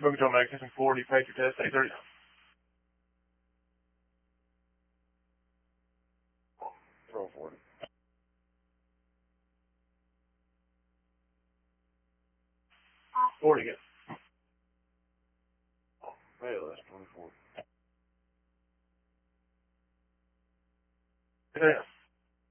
Smoking Joe Max, testing 40, Patriot test, 830. Throw 40. Again. ALS 24. Yeah.